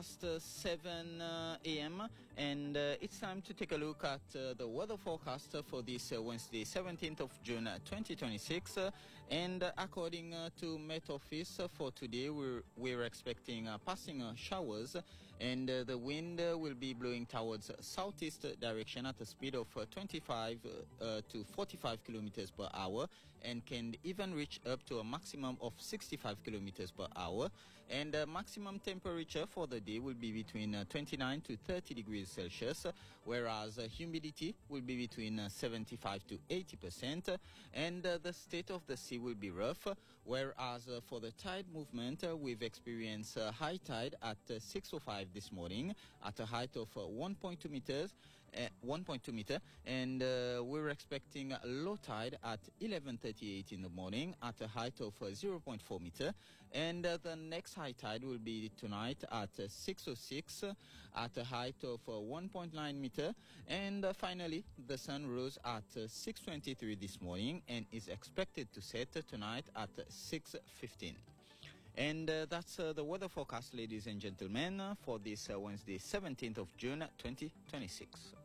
past 7 a.m. and it's time to take a look at the weather forecast for this Wednesday, 17th of June 2026. And according to Met Office for today, we're expecting passing showers, and the wind will be blowing towards southeast direction at a speed of 25 to 45 kilometers per hour, and can even reach up to a maximum of 65 kilometers per hour. And the maximum temperature for the day will be between 29 to 30 degrees Celsius, whereas humidity will be between 75 to 80%, and the state of the sea will be rough, whereas for the tide movement, we've experienced high tide at 6:05 this morning at a height of 1.2 meter, and we're expecting low tide at 11:38 in the morning at a height of 0.4 meter, and the next high tide will be tonight at 6:06 at a height of 1.9 meter, and finally the sun rose at 6:23 this morning and is expected to set tonight at 6:15. And that's the weather forecast, ladies and gentlemen, for this Wednesday, 17th of June 2026.